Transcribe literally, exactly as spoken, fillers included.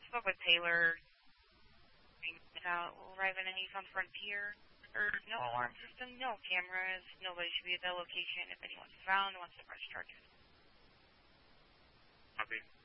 spoke with Taylor. Uh, will arrive in a Nissan Frontier. Or no alarm system, no cameras. Nobody should be at that location. If anyone's found, wants to press charges. Copy.